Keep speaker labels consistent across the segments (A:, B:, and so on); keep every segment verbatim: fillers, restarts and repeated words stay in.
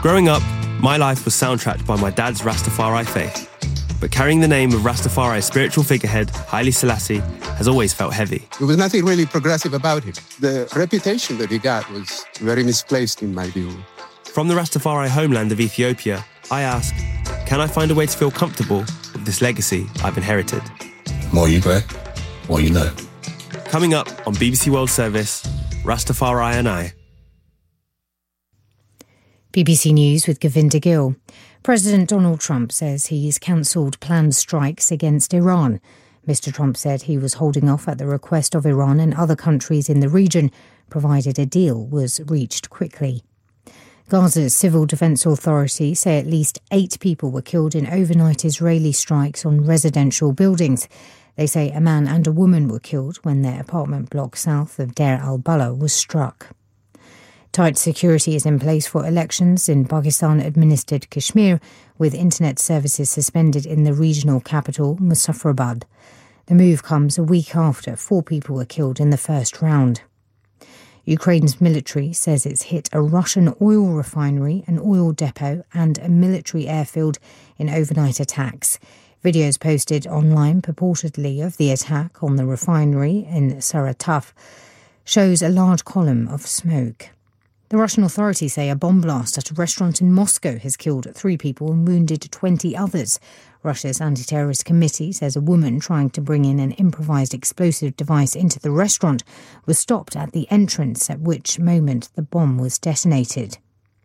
A: Growing up, my life was soundtracked by my dad's Rastafari faith. But carrying the name of Rastafari's spiritual figurehead, Haile Selassie, has always felt heavy.
B: There was nothing really progressive about him. The reputation that he got was very misplaced in my view.
A: From the Rastafari homeland of Ethiopia, I ask, can I find a way to feel comfortable with this legacy I've inherited?
C: The more you grow, the more you know.
A: Coming up on B B C World Service, Rastafari and I.
D: B B C News with Govinda Gill. President Donald Trump says he's cancelled planned strikes against Iran. Mister Trump said he was holding off at the request of Iran and other countries in the region, provided a deal was reached quickly. Gaza's Civil Defense Authority say at least eight people were killed in overnight Israeli strikes on residential buildings. They say a man and a woman were killed when their apartment block south of Deir al-Balah was struck. Tight security is in place for elections in Pakistan-administered Kashmir, with internet services suspended in the regional capital, Muzaffarabad. The move comes a week after four people were killed in the first round. Ukraine's military says it's hit a Russian oil refinery, an oil depot and a military airfield in overnight attacks. Videos posted online purportedly of the attack on the refinery in Saratov shows a large column of smoke. The Russian authorities say a bomb blast at a restaurant in Moscow has killed three people and wounded twenty others. Russia's anti-terrorist committee says a woman trying to bring in an improvised explosive device into the restaurant was stopped at the entrance, at which moment the bomb was detonated.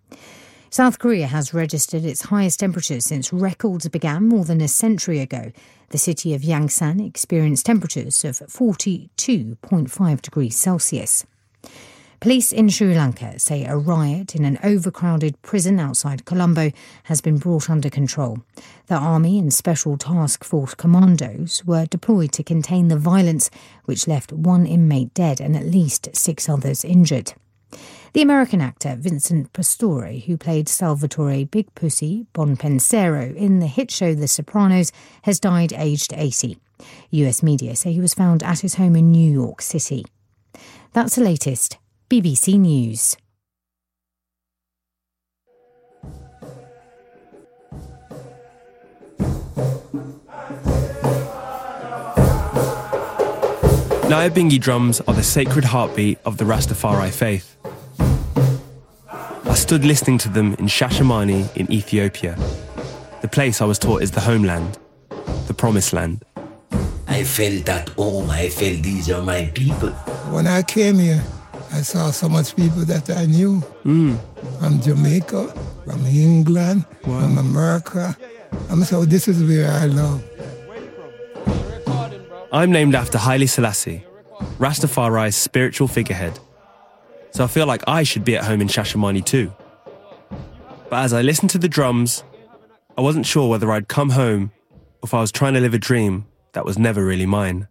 D: South Korea has registered its highest temperatures since records began more than a century ago. The city of Yangsan experienced temperatures of forty-two point five degrees Celsius. Police in Sri Lanka say a riot in an overcrowded prison outside Colombo has been brought under control. The army and special task force commandos were deployed to contain the violence, which left one inmate dead and at least six others injured. The American actor Vincent Pastore, who played Salvatore Big Pussy Bonpensero in the hit show The Sopranos, has died aged eighty. U S media say he was found at his home in New York City. That's the latest. B B C News.
A: Nyabingi drums are the sacred heartbeat of the Rastafari faith. I stood listening to them in Shashamane in Ethiopia, the place I was taught is the homeland, the promised land.
C: I felt at home. I felt these are my people.
E: When I came here, I saw so much people that I knew.
A: Mm.
E: From Jamaica, from England, wow. from America. I'm so this is where I love.
A: I'm named after Haile Selassie, Rastafari's spiritual figurehead. So I feel like I should be at home in Shashamane too. But as I listened to the drums, I wasn't sure whether I'd come home or if I was trying to live a dream that was never really mine.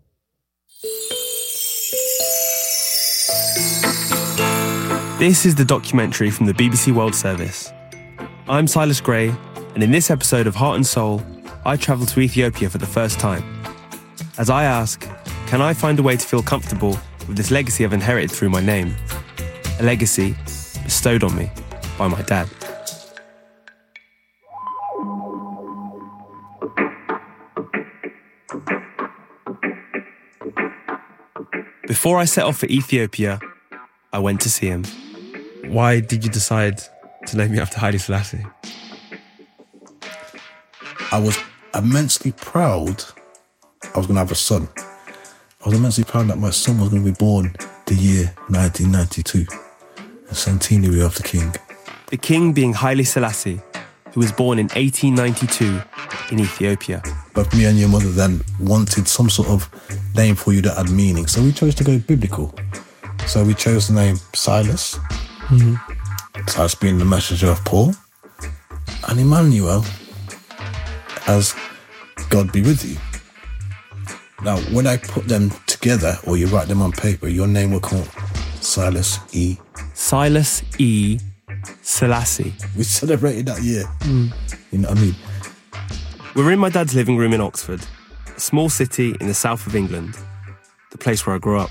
A: This is the documentary from the B B C World Service. I'm Silas Gray, and in this episode of Heart and Soul, I travel to Ethiopia for the first time. As I ask, can I find a way to feel comfortable with this legacy I've inherited through my name? A legacy bestowed on me by my dad. Before I set off for Ethiopia, I went to see him. Why did you decide to name me after Haile Selassie?
C: I was immensely proud I was going to have a son. I was immensely proud that my son was going to be born the year nineteen ninety-two, the centenary of the King.
A: The King being Haile Selassie, who was born in eighteen ninety-two in Ethiopia.
C: But me and your mother then wanted some sort of name for you that had meaning, so we chose to go biblical. So we chose the name Silas,
A: mm-hmm.
C: Silas being the messenger of Paul, and Emmanuel as God be with you. Now, when I put them together, or you write them on paper, your name will come Silas E.
A: Silas E. Selassie.
C: We celebrated that year.
A: Mm.
C: You know what I mean?
A: We're in my dad's living room in Oxford, a small city in the south of England, the place where I grew up.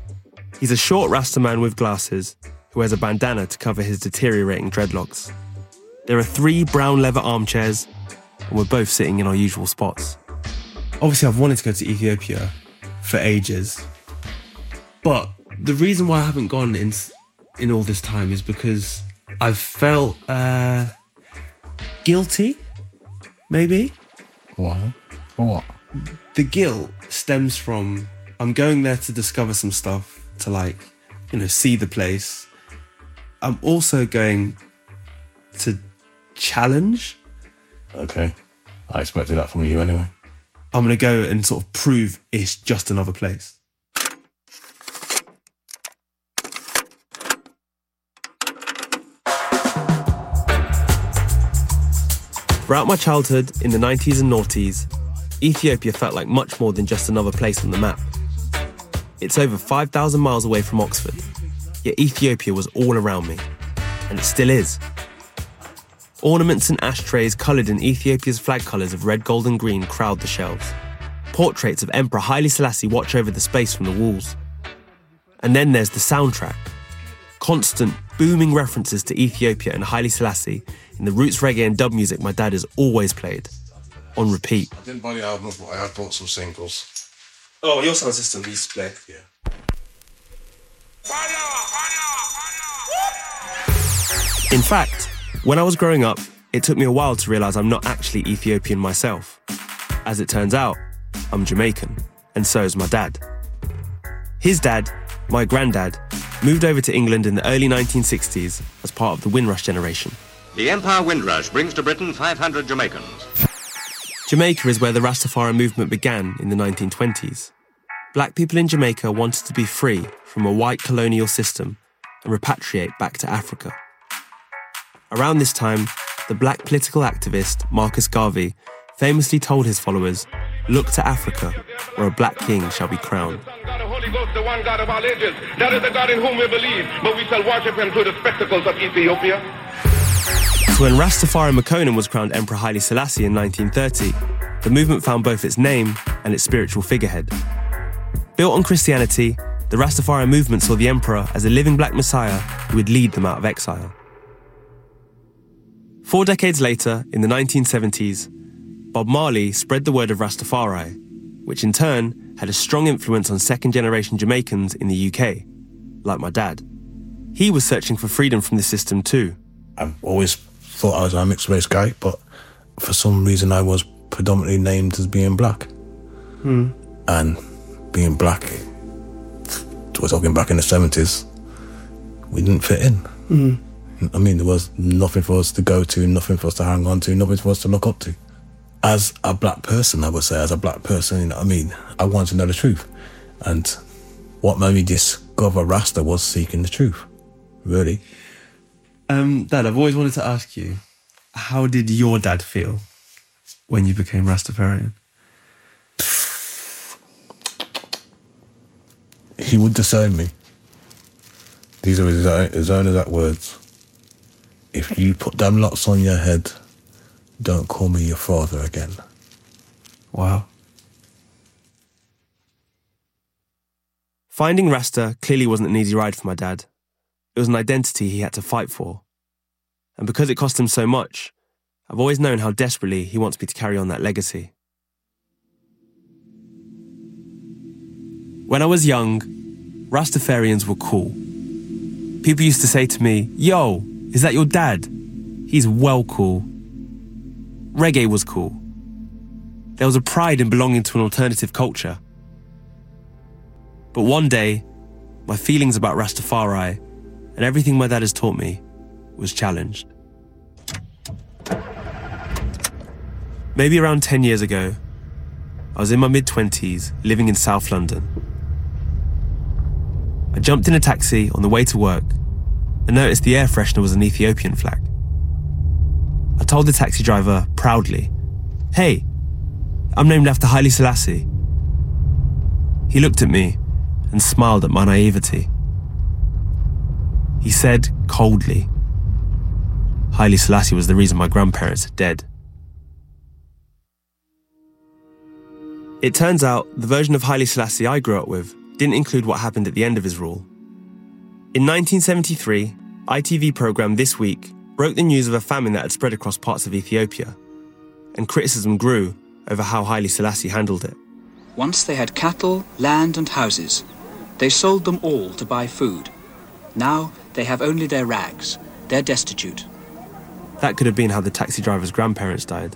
A: He's a short Rasta man with glasses who wears a bandana to cover his deteriorating dreadlocks. There are three brown leather armchairs, and we're both sitting in our usual spots. Obviously, I've wanted to go to Ethiopia for ages, but the reason why I haven't gone in in all this time is because I've felt uh, guilty, maybe.
C: What? For what?
A: The guilt stems from I'm going there to discover some stuff, to like, you know, see the place. I'm also going to challenge.
C: Okay. I expected that from you anyway.
A: I'm going to go and sort of prove it's just another place. Throughout my childhood, in the nineties and noughties, Ethiopia felt like much more than just another place on the map. It's over five thousand miles away from Oxford, yet Ethiopia was all around me, and it still is. Ornaments and ashtrays coloured in Ethiopia's flag colours of red, gold and green crowd the shelves. Portraits of Emperor Haile Selassie watch over the space from the walls. And then there's the soundtrack. Constant, booming references to Ethiopia and Haile Selassie in the roots reggae and dub music my dad has always played. On repeat.
C: I didn't buy the album, but I had bought some singles.
A: Oh, your sound system used to play?
C: Yeah.
A: In fact, when I was growing up, it took me a while to realise I'm not actually Ethiopian myself. As it turns out, I'm Jamaican, and so is my dad. His dad, my granddad, moved over to England in the early nineteen sixties as part of the Windrush generation.
F: The Empire Windrush brings to Britain five hundred Jamaicans.
A: Jamaica is where the Rastafari movement began in the nineteen twenties. Black people in Jamaica wanted to be free from a white colonial system and repatriate back to Africa. Around this time, the black political activist Marcus Garvey famously told his followers, "Look to Africa, where a black king shall be crowned."
G: God, the Holy Ghost, the one God of all ages. That is the God in whom we believe, but we shall worship him through the spectacles of Ethiopia.
A: So when Rastafari Makonnen was crowned Emperor Haile Selassie in nineteen thirty, the movement found both its name and its spiritual figurehead. Built on Christianity, the Rastafari movement saw the emperor as a living black messiah who would lead them out of exile. Four decades later, in the nineteen seventies, Bob Marley spread the word of Rastafari, which in turn had a strong influence on second-generation Jamaicans in the U K, like my dad. He was searching for freedom from the system too.
C: I've always thought I was a mixed-race guy, but for some reason I was predominantly named as being black.
A: Hmm.
C: And being black, we're talking back in the seventies, we didn't fit in.
A: Hmm.
C: I mean, there was nothing for us to go to, nothing for us to hang on to, nothing for us to look up to. As a black person, I would say, as a black person, you know what I mean, I wanted to know the truth. And what made me discover Rasta was seeking the truth, really.
A: Um, Dad, I've always wanted to ask you, how did your dad feel when you became Rastafarian?
C: He would disown me. These are his own, his own exact words. If you put them lots on your head, don't call me your father again.
A: Wow. Finding Rasta clearly wasn't an easy ride for my dad. It was an identity he had to fight for. And because it cost him so much, I've always known how desperately he wants me to carry on that legacy. When I was young, Rastafarians were cool. People used to say to me, "Yo, is that your dad? He's well cool." Reggae was cool. There was a pride in belonging to an alternative culture. But one day, my feelings about Rastafari and everything my dad has taught me was challenged. Maybe around ten years ago, I was in my mid-twenties, living in South London. I jumped in a taxi on the way to work and noticed the air freshener was an Ethiopian flag. I told the taxi driver proudly, "Hey, I'm named after Haile Selassie." He looked at me and smiled at my naivety. He said coldly, "Haile Selassie was the reason my grandparents are dead." It turns out the version of Haile Selassie I grew up with didn't include what happened at the end of his rule. In nineteen seventy-three, I T V programme This Week broke the news of a famine that had spread across parts of Ethiopia, and criticism grew over how Haile Selassie handled it.
H: Once they had cattle, land and houses. They sold them all to buy food. Now they have only their rags. They're destitute.
A: That could have been how the taxi driver's grandparents died.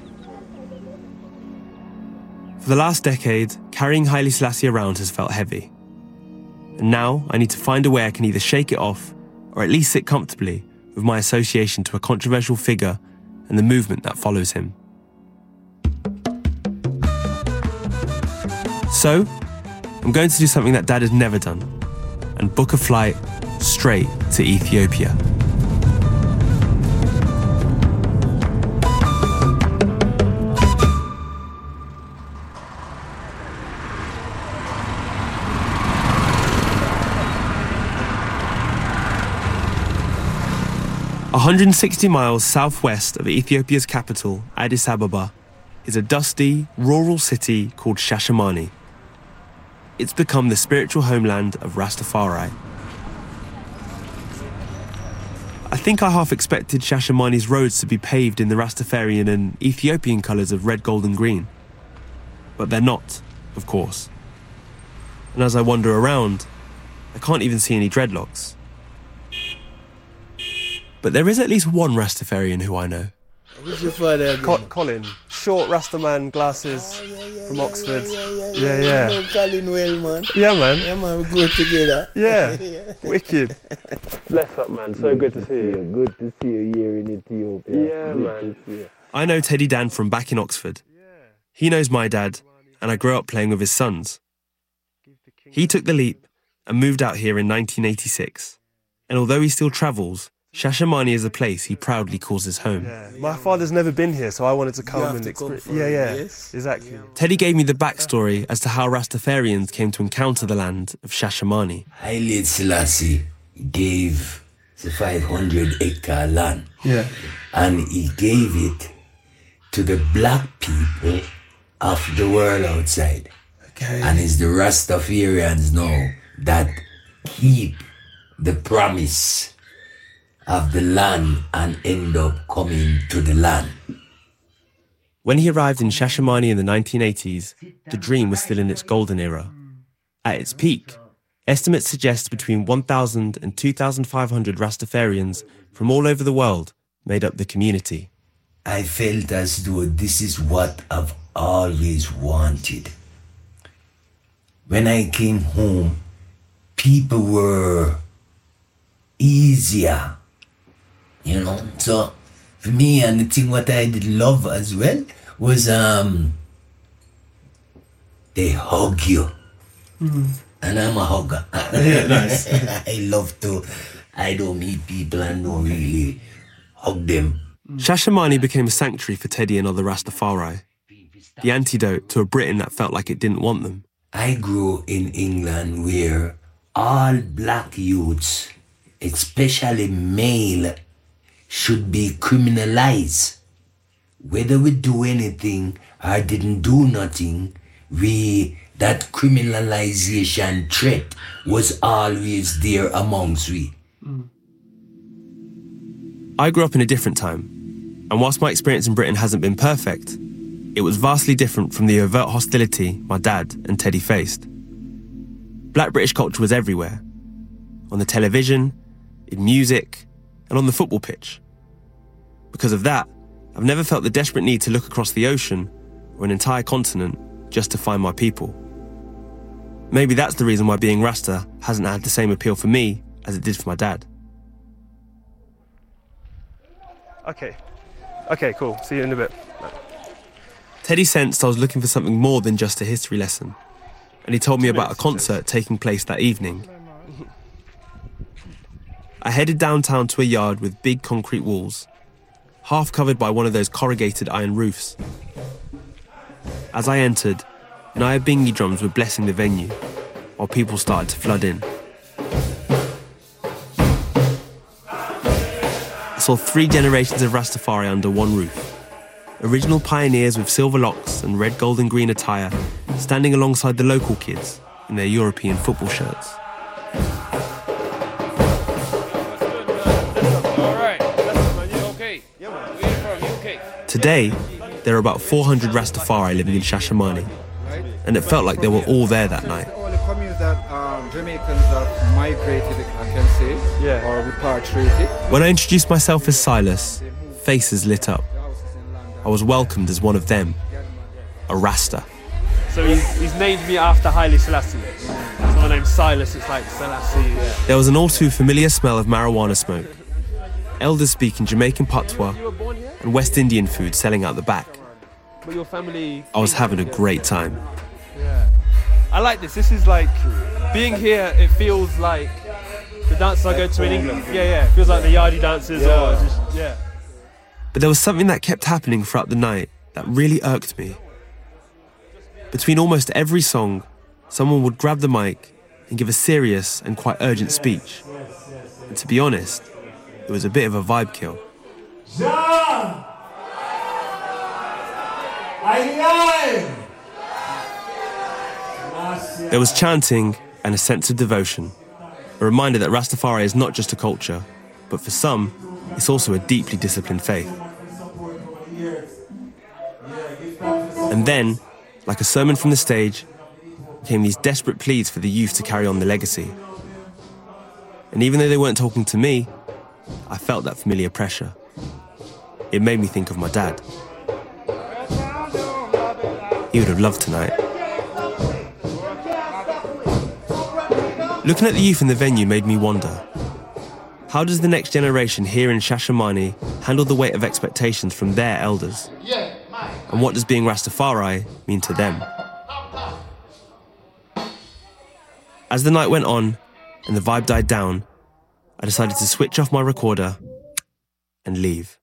A: For the last decade, carrying Haile Selassie around has felt heavy. And now I need to find a way I can either shake it off or at least sit comfortably with my association to a controversial figure and the movement that follows him. So, I'm going to do something that Dad has never done and book a flight straight to Ethiopia. one hundred sixty miles southwest of Ethiopia's capital, Addis Ababa, is a dusty, rural city called Shashamane. It's become the spiritual homeland of Rastafari. I think I half expected Shashamane's roads to be paved in the Rastafarian and Ethiopian colours of red, gold and green. But they're not, of course. And as I wander around, I can't even see any dreadlocks. But there is at least one Rastafarian who I know.
I: Who's your father?
A: Co- Colin. Short Rastaman, glasses,
I: oh, yeah, yeah,
A: from
I: yeah,
A: Oxford.
I: Yeah, yeah, yeah.
A: Yeah, yeah.
I: You know Colin well, man.
A: Yeah, man.
I: Yeah, man, we go together.
A: Yeah,
I: yeah.
A: Wicked. Bless up, man. So good to see you.
I: Good to see you here in Ethiopia.
A: Yeah, good man. I know Teddy Dan from back in Oxford. He knows my dad, and I grew up playing with his sons. He took the leap and moved out here in nineteen eighty-six. And although he still travels, Shashamane is a place he proudly calls his home.
J: Yeah. My father's never been here, so I wanted to come and experience. Yeah, yeah,
I: yes.
J: exactly.
A: Teddy gave me the backstory as to how Rastafarians came to encounter the land of Shashamane.
K: Haile Selassie gave the five hundred hectare land.
J: Yeah.
K: And he gave it to the black people of the world outside.
J: Okay.
K: And it's the Rastafarians now that keep the promise of the land and end up coming to the land.
A: When he arrived in Shashamane in the nineteen eighties, the dream was still in its golden era. At its peak, estimates suggest between one thousand and two thousand five hundred Rastafarians from all over the world made up the community.
K: I felt as though this is what I've always wanted. When I came home, people were easier. You know, so for me, and the thing what I did love as well was um they hug you. Mm-hmm. And I'm a hugger.
J: Yeah, nice.
K: I love to, I don't meet people and don't really hug them.
A: Shashamane became a sanctuary for Teddy and other Rastafari, the antidote to a Britain that felt like it didn't want them.
K: I grew in England where all black youths, especially male, should be criminalized. Whether we do anything or didn't do nothing, we that criminalization threat was always there amongst we.
A: Mm. I grew up in a different time, and whilst my experience in Britain hasn't been perfect, it was vastly different from the overt hostility my dad and Teddy faced. Black British culture was everywhere, on the television, in music, and on the football pitch. Because of that, I've never felt the desperate need to look across the ocean or an entire continent just to find my people. Maybe that's the reason why being Rasta hasn't had the same appeal for me as it did for my dad.
J: Okay. Okay, cool. See you in a bit.
A: Teddy sensed I was looking for something more than just a history lesson, and he told me about a concert taking place that evening. I headed downtown to a yard with big concrete walls, half covered by one of those corrugated iron roofs. As I entered, Nyabingi drums were blessing the venue, while people started to flood in. I saw three generations of Rastafari under one roof. Original pioneers with silver locks and red, gold and green attire, standing alongside the local kids in their European football shirts. Today, there are about four hundred Rastafari living in Shashamane, and it felt like they were all there that night.
L: All the communes that um, Jamaicans have migrated, I can say, yeah. or repatriated.
A: When I introduced myself as Silas, faces lit up. I was welcomed as one of them, a Rasta.
J: So he's, he's named me after Haile Selassie. So my name's Silas, it's like Selassie, yeah.
A: There was an all too familiar smell of marijuana smoke. Elders speaking Jamaican patois and West Indian food selling out the back.
J: But your family...
A: I was having a great time.
J: Yeah. I like this. This is like, being here, it feels like the dances I go to in England. Yeah, yeah. It feels like the yardie dances yeah. or just, yeah.
A: But there was something that kept happening throughout the night that really irked me. Between almost every song, someone would grab the mic and give a serious and quite urgent speech. And to be honest, it was a bit of a vibe kill.
M: John! Aye, aye.
A: There was chanting and a sense of devotion, a reminder that Rastafari is not just a culture, but for some, it's also a deeply disciplined faith. And then, like a sermon from the stage, came these desperate pleas for the youth to carry on the legacy. And even though they weren't talking to me, I felt that familiar pressure. It made me think of my dad. He would have loved tonight. Looking at the youth in the venue made me wonder, how does the next generation here in Shashamane handle the weight of expectations from their elders? And what does being Rastafari mean to them? As the night went on and the vibe died down, I decided to switch off my recorder and leave.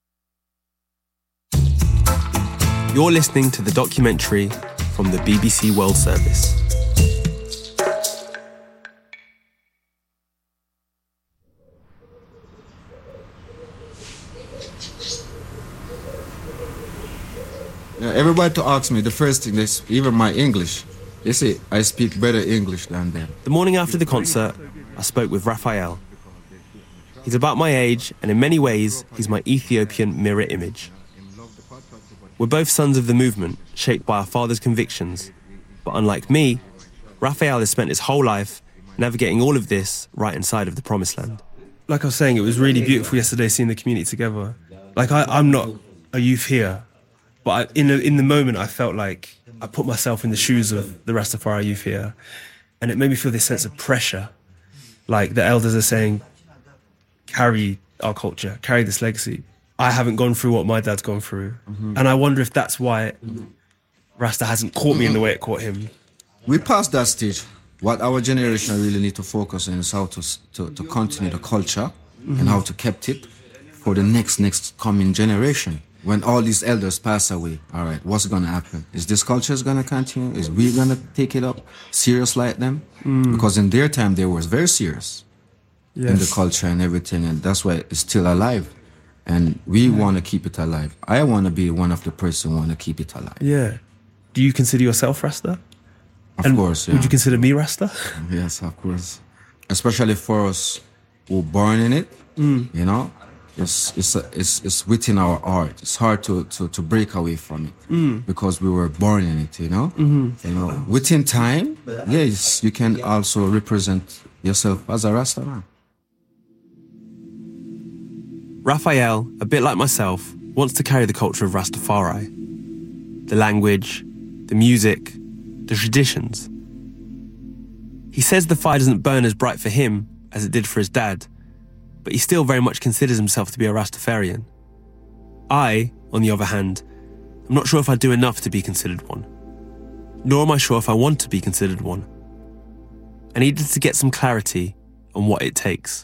A: You're listening to the documentary from the B B C World Service.
B: Yeah, everybody to ask me, the first thing, they, even my English, they say I speak better English than them.
A: The morning after the concert, I spoke with Raphael. He's about my age, and in many ways, he's my Ethiopian mirror image. We're both sons of the movement, shaped by our father's convictions. But unlike me, Raphael has spent his whole life navigating all of this right inside of the Promised Land.
J: Like I was saying, it was really beautiful yesterday seeing the community together. Like, I, I'm not a youth here, but I, in, a, in the moment, I felt like I put myself in the shoes of the Rastafari youth here, and it made me feel this sense of pressure. Like, the elders are saying, carry our culture, carry this legacy. I haven't gone through what my dad's gone through. Mm-hmm. And I wonder if that's why Rasta hasn't caught me in the way it caught him.
B: We passed that stage. What our generation really need to focus on is how to to, to continue the culture mm-hmm. and how to keep it for the next, next coming generation. When all these elders pass away, all right, what's going to happen? Is this culture going to continue? Is we going to take it up serious like them? Mm. Because in their time, they were very serious yes. in the culture and everything, and that's why it's still alive. And we yeah. want to keep it alive. I want to be one of the person who want to keep it alive.
J: Yeah. Do you consider yourself Rasta?
B: Of
J: and
B: course, yeah.
J: Would you consider me Rasta?
B: Yes, of course. Especially for us who born in it, mm. you know, it's it's a, it's it's within our heart. It's hard to, to, to break away from it mm. because we were born in it, you know. Mm-hmm. You know, within time, yes, you can also represent yourself as a Rasta man.
A: Raphael, a bit like myself, wants to carry the culture of Rastafari. The language, the music, the traditions. He says the fire doesn't burn as bright for him as it did for his dad, but he still very much considers himself to be a Rastafarian. I, on the other hand, I'm not sure if I do enough to be considered one. Nor am I sure if I want to be considered one. I needed to get some clarity on what it takes.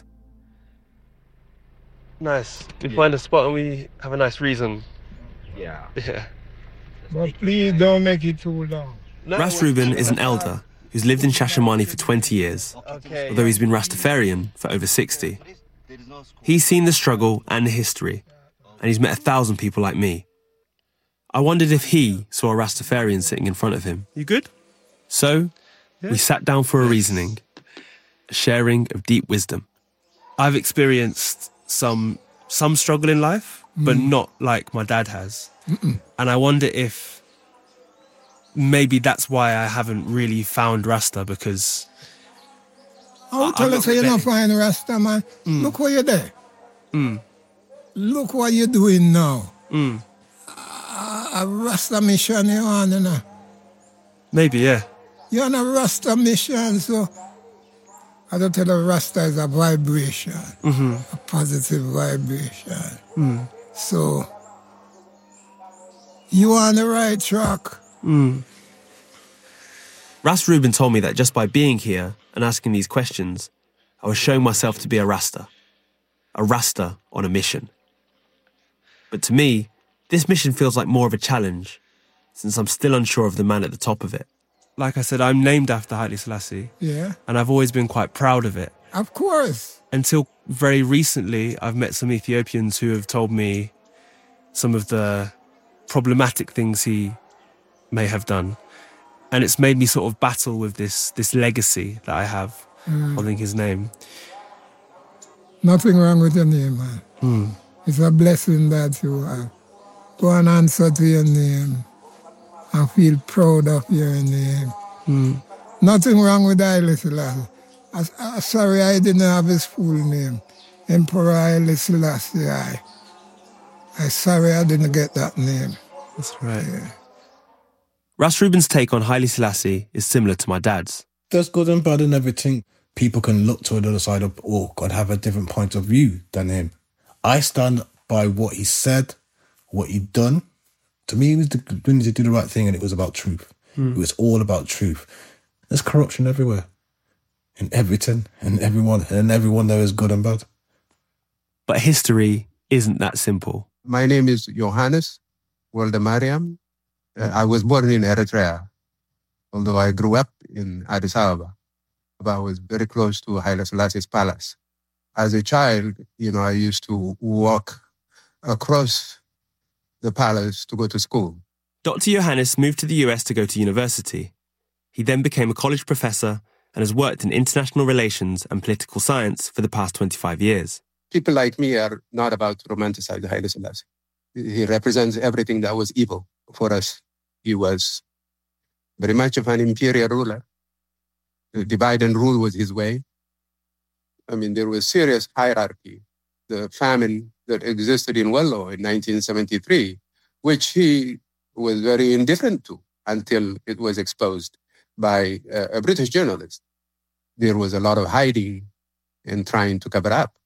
J: Nice. We yeah. find a spot and we have a nice reason.
E: Yeah.
J: Yeah.
E: But please don't make it too long.
A: No, Ras Ruben is an elder who's lived in Shashamane for twenty years, okay. although he's been Rastafarian for over sixty. He's seen the struggle and the history, and he's met a thousand people like me. I wondered if he saw a Rastafarian sitting in front of him.
J: You good?
A: So, yeah. we sat down for a reasoning, a sharing of deep wisdom.
J: I've experienced some some struggle in life, but
E: Mm.
J: not like my dad has.
E: Mm-mm.
J: And I wonder if maybe that's why I haven't really found Rasta, because
E: I'll
J: I-
E: tell
J: I'm
E: us
J: not
E: you don't
J: rebelling.
E: find Rasta, man.
J: Mm.
E: Look what you're there.
J: Mm.
E: Look what you're doing now.
J: Mm.
E: A, a Rasta mission you're on, you know.
J: Maybe, yeah.
E: You're on a Rasta mission, so I don't tell you Rasta is a vibration,
J: Mm-hmm.
E: a positive vibration.
J: Mm.
E: So you on the right track.
J: Mm.
A: Ras Rubin told me that just by being here and asking these questions, I was showing myself to be a Rasta. A Rasta on a mission. But to me, this mission feels like more of a challenge, since I'm still unsure of the man at the top of it.
J: Like I said, I'm named after Haile Selassie,
E: Yeah,
J: and I've always been quite proud of it.
E: of course.
J: Until very recently, I've met some Ethiopians who have told me some of the problematic things he may have done. And it's made me sort of battle with this this legacy that I have,
E: Mm.
J: holding his name.
E: Nothing wrong with your name, man.
J: Mm.
E: It's a blessing that you have. Go and answer to your name and feel proud of your name.
J: Mm.
E: Nothing wrong with Haile Selassie. I, I, sorry I didn't have his full name. Emperor Haile Selassie. I, I sorry I didn't get that name.
J: That's right.
E: Yeah.
A: Ras Rubin's take on Haile Selassie is similar to my dad's.
C: There's good and bad in everything. People can look to another side of, or could have a different point of view than him. I stand by what he said, what he done. To me, he was doing to do the right thing, and it was about truth.
J: Mm.
C: It was all about truth. There's corruption everywhere, in everything, and everyone, and everyone there is good and bad.
A: But history isn't that simple.
N: My name is Johannes Waldemariam. Uh, I was born in Eritrea, although I grew up in Addis Ababa. But I was very close to Haile Selassie's palace. As a child, you know, I used to walk across the palace to go to school.
A: Doctor Johannes moved to the U S to go to university. He then became a college professor and has worked in international relations and political science for the past twenty-five years.
N: People like me are not about to romanticize Haile Selassie. He represents everything that was evil for us. He was very much of an imperial ruler. The divide and rule was his way. I mean, there was serious hierarchy. The famine that existed in Wello in nineteen seventy-three, which he was very indifferent to until it was exposed by a, a British journalist. There was a lot of hiding and trying to cover up.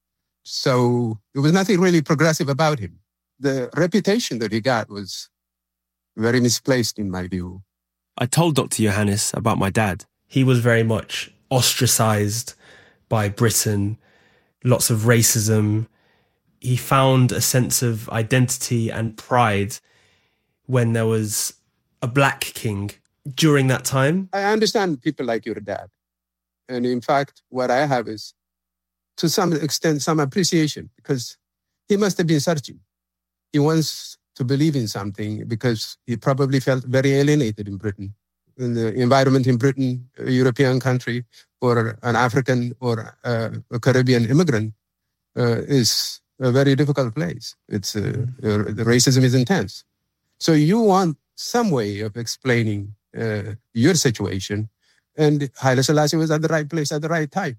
N: So there was nothing really progressive about him. The reputation that he got was very misplaced in my view.
A: I told Doctor Johannes about my dad.
J: He was very much ostracized by Britain, lots of racism. He found a sense of identity and pride when there was a black king during that time.
N: I understand people like your dad. And in fact, what I have is, to some extent, some appreciation, because he must have been searching. He wants to believe in something because he probably felt very alienated in Britain. In the environment in Britain, a European country, or an African or uh, a Caribbean immigrant uh, is a very difficult place. It's uh, the racism is intense. So you want some way of explaining uh, your situation, and Haile Selassie was at the right place at the right time.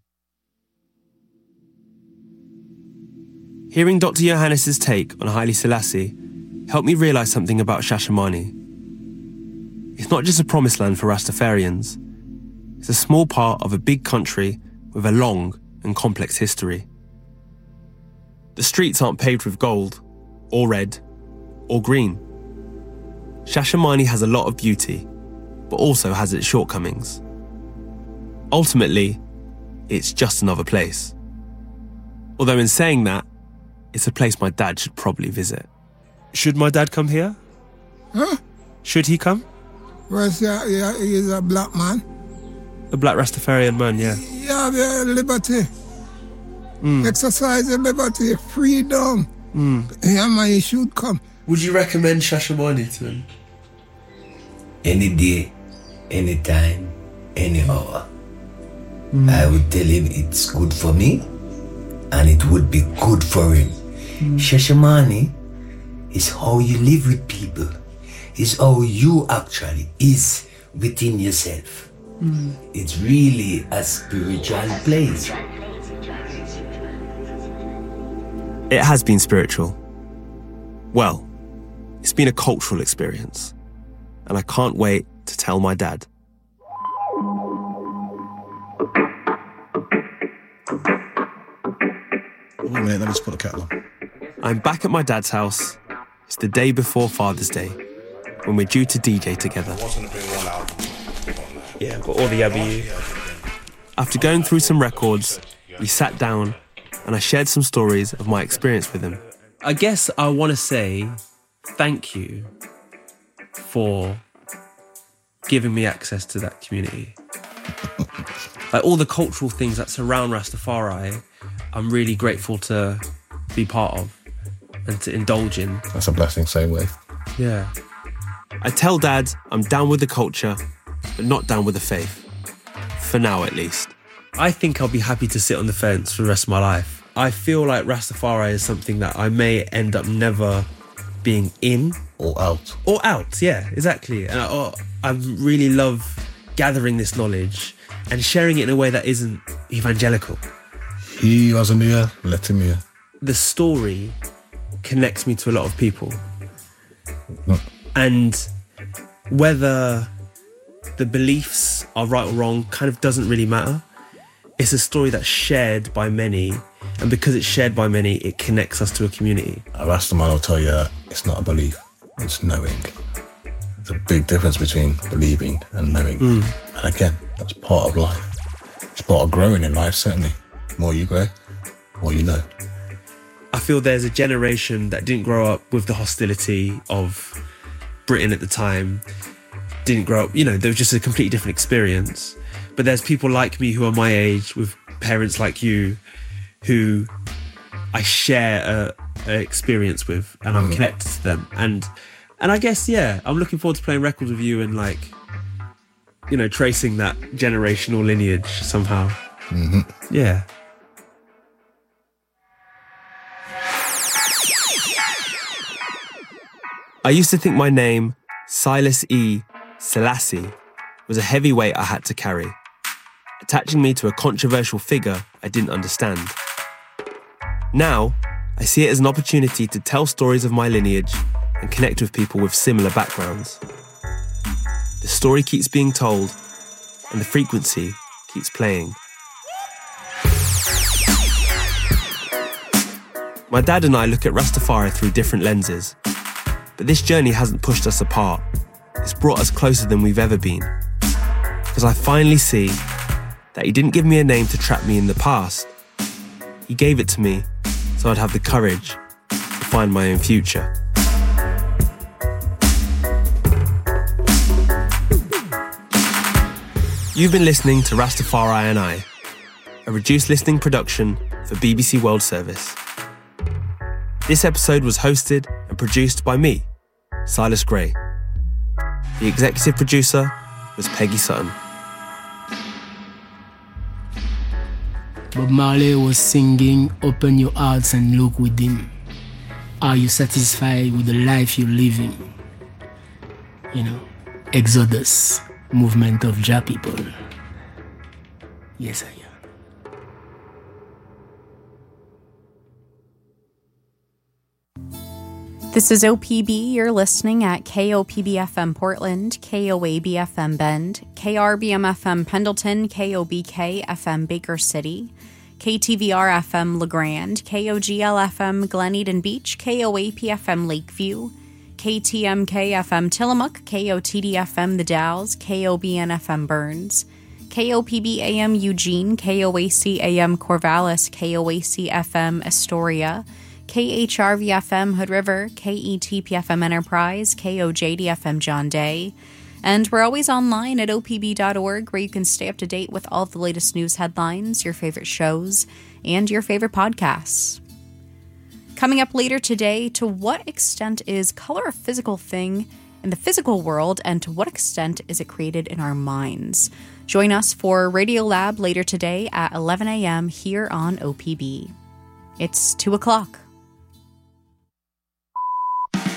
A: Hearing Doctor Johannes' take on Haile Selassie helped me realise something about Shashamane. It's not just a promised land for Rastafarians. It's a small part of a big country with a long and complex history. The streets aren't paved with gold, or red, or green. Shashamane has a lot of beauty, but also has its shortcomings. Ultimately, it's just another place. Although in saying that, it's a place my dad should probably visit.
J: Should my dad come here?
E: Huh?
J: Should he come?
E: Well, yeah, yeah, he's a black man.
J: A black Rastafarian man, yeah.
E: You have your liberty.
J: Mm.
E: Exercise your liberty, freedom.
J: Mm.
E: Yeah, man, he should come.
J: Would you recommend Shashamane to him?
K: Any day, any time, any hour.
J: Mm.
K: I would tell him it's good for me, and it would be good for him. Mm. Shashamane It's how you live with people. It's how you actually is within yourself. Mm. It's really a spiritual place.
A: It has been spiritual. Well, it's been a cultural experience. And I can't wait to tell my dad.
C: Wait a minute, let me just put the kettle on.
A: I'm back at my dad's house. It's the day before Father's Day, when we're due to D J together.
J: Yeah, but all the Yabby.
A: After going through some records, we sat down and I shared some stories of my experience with him. I guess I want to say thank you for giving me access to that community. Like all the cultural things that surround Rastafari, I'm really grateful to be part of and to indulge in.
C: That's a blessing, same way.
A: Yeah. I tell Dad I'm down with the culture, but not down with the faith. For now, at least. I think I'll be happy to sit on the fence for the rest of my life. I feel like Rastafari is something that I may end up never being in.
C: Or out.
A: Or out, yeah, exactly. And I, oh, I really love gathering this knowledge and sharing it in a way that isn't evangelical.
C: He who has an ear, let him hear.
A: The story connects me to a lot of people. Mm. And whether the beliefs are right or wrong kind of doesn't really matter. It's a story that's shared by many, and because it's shared by many, it connects us to a community.
C: A Rastaman will tell you that it's not a belief, it's knowing. There's a big difference between believing and knowing. Mm. And again, that's part of life. It's part of growing in life, certainly. The more you grow, the more you know.
A: I feel there's a generation that didn't grow up with the hostility of Britain at the time, didn't grow up, you know, there was just a completely different experience. But there's people like me who are my age, with parents like you, who I share a, a experience with, and I'm mm. connected to them. And and I guess, yeah, I'm looking forward to playing records with you and, like, you know, tracing that generational lineage somehow.
C: Mm-hmm.
A: Yeah. I used to think my name, Silas E. Selassie, was a heavy weight I had to carry, attaching me to a controversial figure I didn't understand. Now, I see it as an opportunity to tell stories of my lineage and connect with people with similar backgrounds. The story keeps being told, and the frequency keeps playing. My dad and I look at Rastafari through different lenses, but this journey hasn't pushed us apart. It's brought us closer than we've ever been. Because I finally see that he didn't give me a name to trap me in the past. He gave it to me so I'd have the courage to find my own future. You've been listening to Rastafari and I, a reduced listening production for B B C World Service. This episode was hosted and produced by me, Silas Gray. The executive producer was Peggy Sutton.
O: Bob Marley was singing, "Open your hearts and look within. Are you satisfied with the life you're living?" You know, Exodus, movement of Jah people. Yes, I am.
P: This is O P B. You're listening at K O P B F M Portland, K O A B F M Bend, K R B M F M Pendleton, K O B K F M Baker City, K T V R F M LeGrand, K O G L F M Glen Eden Beach, K O A P F M Lakeview, K T M K F M Tillamook, K O T D F M The Dalles, K O B N F M Burns, K O P B A M Eugene, K O A C A M Corvallis, K O A C F M Astoria, K H R V F M Hood River, K E T P F M Enterprise, K O J D F M John Day. And we're always online at O P B dot org, where you can stay up to date with all the latest news headlines, your favorite shows, and your favorite podcasts. Coming up later today, to what extent is color a physical thing in the physical world, and to what extent is it created in our minds? Join us for Radio Lab later today at eleven a.m. here on O P B. It's two o'clock.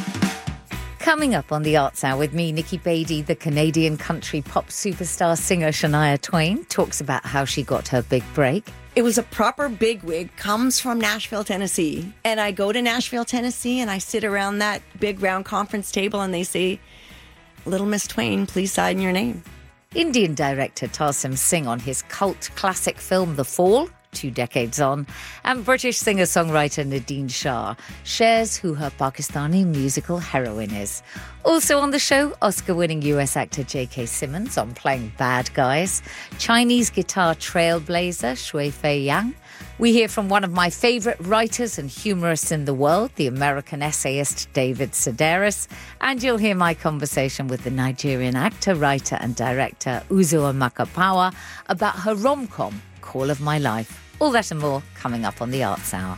Q: Coming up on the Arts Hour with me, Nikki Beattie, the Canadian country pop superstar singer Shania Twain talks about how she got her big break.
R: It was a proper bigwig, comes from Nashville, Tennessee. And I go to Nashville, Tennessee, and I sit around that big round conference table and they say, "Little Miss Twain, please sign your name."
Q: Indian director Tarsem Singh on his cult classic film The Fall, two decades on, and British singer-songwriter Nadine Shah shares who her Pakistani musical heroine is. Also on the show, Oscar-winning U S actor J K. Simmons on playing bad guys, Chinese guitar trailblazer Shui Fei Yang. We hear from one of my favourite writers and humorists in the world, the American essayist David Sedaris, and you'll hear my conversation with the Nigerian actor, writer and director Uzo Amakapawa about her rom-com, Call of My Life. All that and more coming up on the Arts Hour.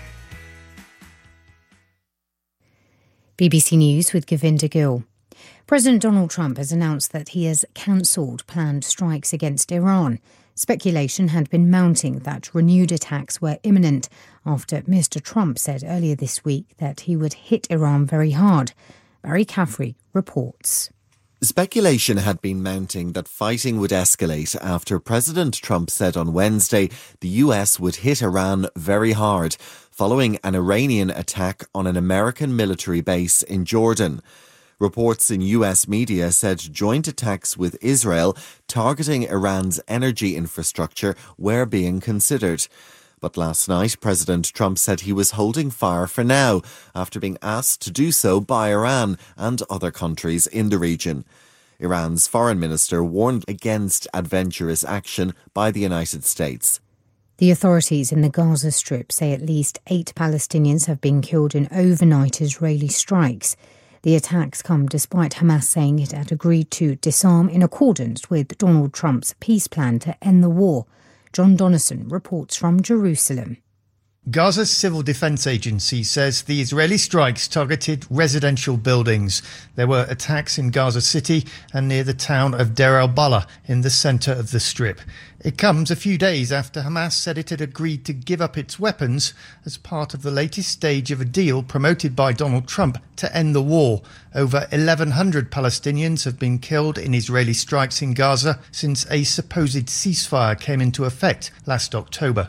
D: B B C News with Govinda Gill. President Donald Trump has announced that he has cancelled planned strikes against Iran. Speculation had been mounting that renewed attacks were imminent after Mister Trump said earlier this week that he would hit Iran very hard. Barry Caffrey reports.
S: Speculation had been mounting that fighting would escalate after President Trump said on Wednesday the U S would hit Iran very hard, following an Iranian attack on an American military base in Jordan. Reports in U S media said joint attacks with Israel targeting Iran's energy infrastructure were being considered. But last night, President Trump said he was holding fire for now, after being asked to do so by Iran and other countries in the region. Iran's foreign minister warned against adventurous action by the United States.
D: The authorities in the Gaza Strip say at least eight Palestinians have been killed in overnight Israeli strikes. The attacks come despite Hamas saying it had agreed to disarm in accordance with Donald Trump's peace plan to end the war. John Donnison reports from Jerusalem.
T: Gaza's Civil Defense Agency says the Israeli strikes targeted residential buildings. There were attacks in Gaza City and near the town of Deir al-Balah in the centre of the Strip. It comes a few days after Hamas said it had agreed to give up its weapons as part of the latest stage of a deal promoted by Donald Trump to end the war. Over eleven hundred Palestinians have been killed in Israeli strikes in Gaza since a supposed ceasefire came into effect last October.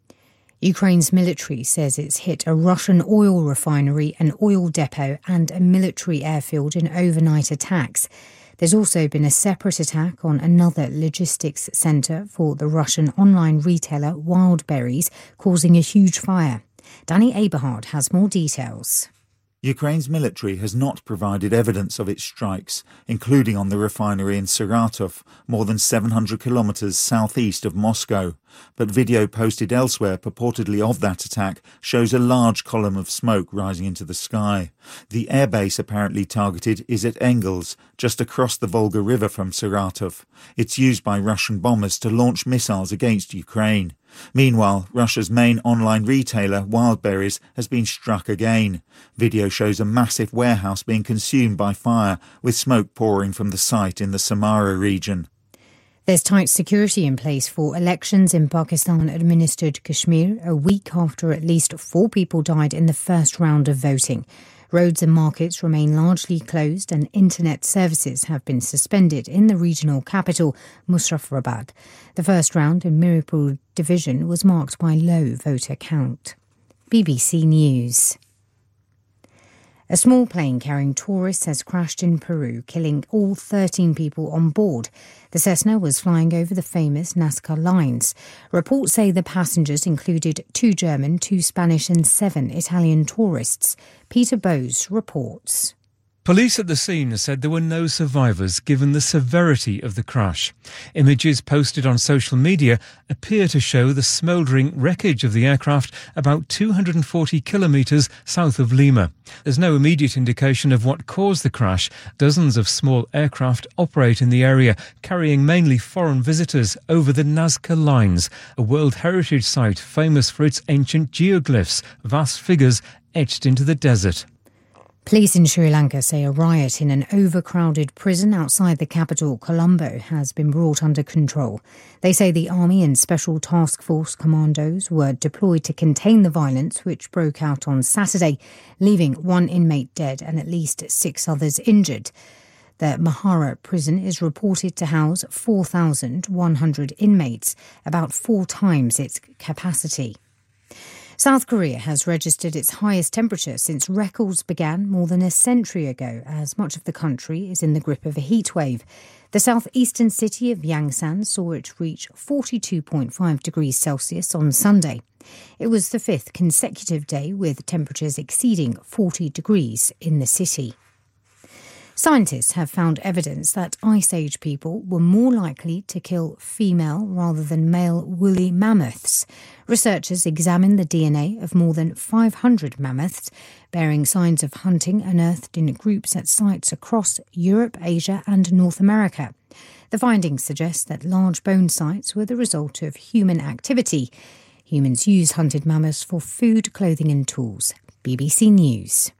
D: Ukraine's military says it's hit a Russian oil refinery, an oil depot and a military airfield in overnight attacks. There's also been a separate attack on another logistics centre for the Russian online retailer Wildberries, causing a huge fire. Danny Aberhard has more details.
U: Ukraine's military has not provided evidence of its strikes, including on the refinery in Saratov, more than seven hundred kilometres southeast of Moscow. But video posted elsewhere purportedly of that attack shows a large column of smoke rising into the sky. The airbase apparently targeted is at Engels, just across the Volga River from Saratov. It's used by Russian bombers to launch missiles against Ukraine. Meanwhile, Russia's main online retailer, Wildberries, has been struck again. Video shows a massive warehouse being consumed by fire, with smoke pouring from the site in the Samara region.
D: There's tight security in place for elections in Pakistan-administered Kashmir a week after at least four people died in the first round of voting. Roads and markets remain largely closed and internet services have been suspended in the regional capital, Muzaffarabad. The first round in Mirpur division was marked by low voter count. B B C News. A small plane carrying tourists has crashed in Peru, killing all thirteen people on board. The Cessna was flying over the famous Nazca lines. Reports say the passengers included two German, two Spanish and seven Italian tourists. Peter Bowes reports.
V: Police at the scene said there were no survivors given the severity of the crash. Images posted on social media appear to show the smouldering wreckage of the aircraft about two hundred forty kilometres south of Lima. There's no immediate indication of what caused the crash. Dozens of small aircraft operate in the area, carrying mainly foreign visitors over the Nazca Lines, a World Heritage Site famous for its ancient geoglyphs, vast figures etched into the desert.
D: Police in Sri Lanka say a riot in an overcrowded prison outside the capital, Colombo, has been brought under control. They say the Army and Special Task Force commandos were deployed to contain the violence, which broke out on Saturday, leaving one inmate dead and at least six others injured. The Mahara prison is reported to house four thousand one hundred inmates, about four times its capacity. South Korea has registered its highest temperature since records began more than a century ago, as much of the country is in the grip of a heat wave. The southeastern city of Yangsan saw it reach forty-two point five degrees Celsius on Sunday. It was the fifth consecutive day with temperatures exceeding forty degrees in the city. Scientists have found evidence that Ice Age people were more likely to kill female rather than male woolly mammoths. Researchers examined the D N A of more than five hundred mammoths, bearing signs of hunting unearthed in groups at sites across Europe, Asia and North America. The findings suggest that large bone sites were the result of human activity. Humans use hunted mammoths for food, clothing and tools. B B C News.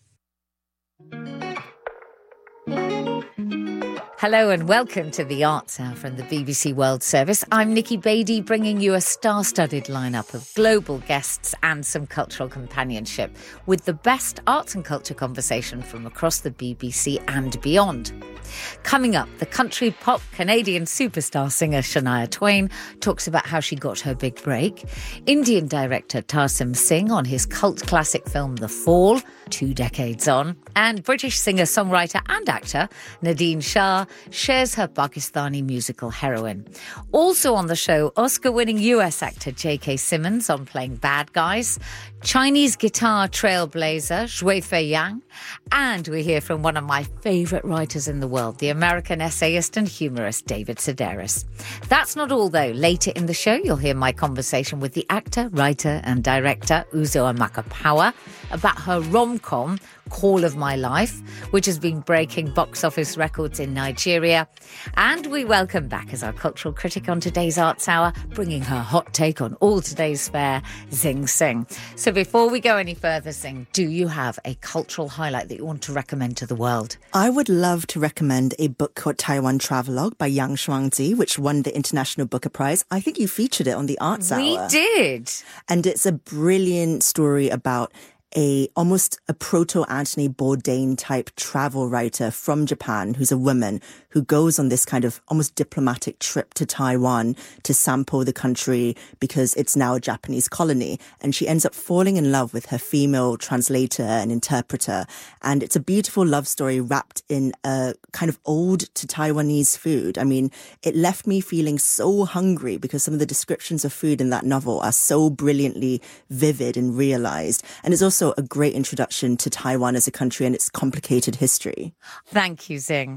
Q: Hello and welcome to the Arts Hour from the B B C World Service. I'm Nikki Beattie, bringing you a star-studded lineup of global guests and some cultural companionship with the best arts and culture conversation from across the B B C and beyond. Coming up, the country pop Canadian superstar singer Shania Twain talks about how she got her big break. Indian director Tarsim Singh on his cult classic film The Fall, two decades on. And British singer-songwriter and actor Nadine Shah shares her Pakistani musical heroine. Also on the show, Oscar-winning U S actor J K. Simmons on playing bad guys, Chinese guitar trailblazer Zhui Fei Yang, and we hear from one of my favourite writers in the world, the American essayist and humorist David Sedaris. That's not all, though. Later in the show, you'll hear my conversation with the actor, writer and director Uzo Amaka-Power about her rom-com Call of My Life, which has been breaking box office records in Nigeria. And we welcome back as our cultural critic on today's Arts Hour, bringing her hot take on all today's fare, Zing Singh. So before we go any further, Zing, do you have a cultural highlight that you want to recommend to the world?
F: I would love to recommend a book called Taiwan Travelogue by Yang Shuangzi, which won the International Booker Prize. I think you featured it on the Arts Hour.
Q: We did.
F: And it's a brilliant story about a almost a proto-Anthony Bourdain type travel writer from Japan who's a woman who goes on this kind of almost diplomatic trip to Taiwan to sample the country because it's now a Japanese colony. And she ends up falling in love with her female translator and interpreter. And it's a beautiful love story wrapped in a kind of ode to Taiwanese food. I mean, it left me feeling so hungry because some of the descriptions of food in that novel are so brilliantly vivid and realized. And it's also a great introduction to Taiwan as a country and its complicated history.
Q: Thank you, Zing.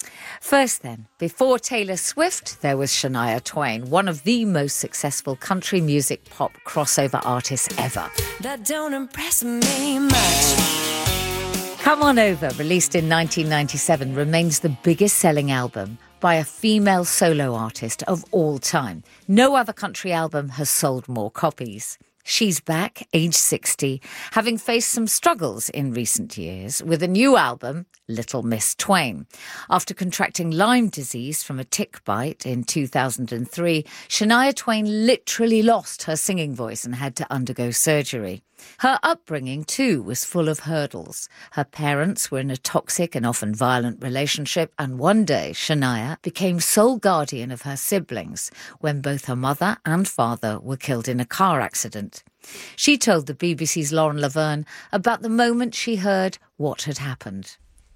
Q: First then, before Taylor Swift, there was Shania Twain, one of the most successful country music pop crossover artists ever.
G: That don't impress me much.
Q: Come On Over, released in nineteen ninety-seven, remains the biggest selling album by a female solo artist of all time. No other country album has sold more copies. She's back, age sixty, having faced some struggles in recent years with a new album, Little Miss Twain. After contracting Lyme disease from a tick bite in two thousand three, Shania Twain literally lost her singing voice and had to undergo surgery. Her upbringing, too, was full of hurdles. Her parents were in a toxic and often violent relationship, and one day Shania became sole guardian of her siblings when both her mother and father were killed in a car accident. She told the B B C's Lauren Laverne about the moment she heard what had happened.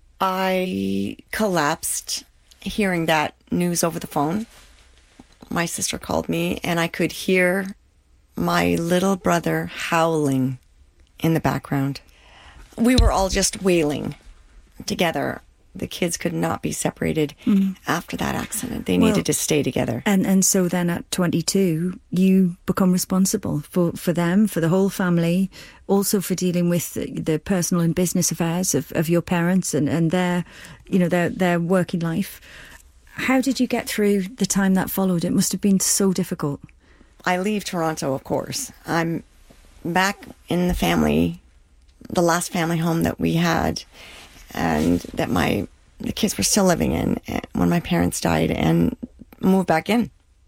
R: I collapsed hearing that news over the phone. My sister called me, and I could hear my little brother howling in the background. We were all just wailing together. The kids could not be separated mm. after that accident. They well, needed to stay together.
W: And and so then at twenty-two, you become responsible for, for them, for the whole family, also for dealing with the, the personal and business affairs of, of your parents and, and their, you know, their, their working life. How did you get through the time that followed? It must have been so difficult.
R: I leave Toronto, of course. I'm back in the family the last family home that we had and that my the kids were still living in when my parents died, and moved back in.